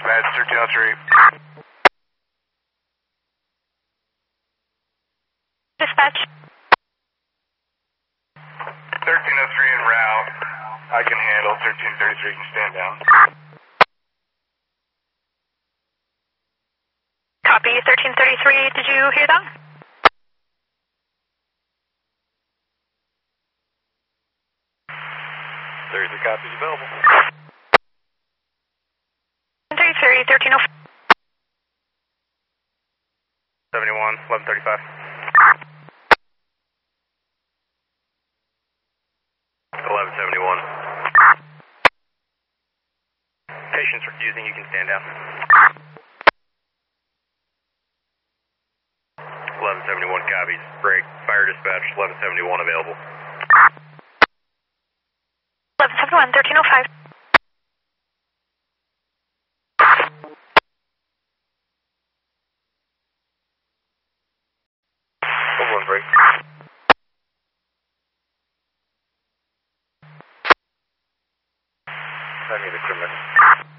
That's 1303. Dispatch. 1303 en route. I can handle 1333. You can stand down. Copy 1333. Did you hear that? There's the copies available. 1333, 1305. 71, 1135. 1171. Patient's refusing, you can stand down. 1171 copies. Break. Fire dispatch, 1171 available. 1171, 1305. Hold on, break. I need a criminal.